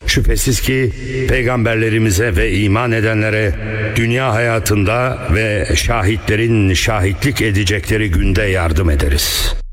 Şüphesiz ki peygamberlerimize ve iman edenlere dünya hayatında ve şahitlerin şahitlik edecekleri günde yardım ederiz.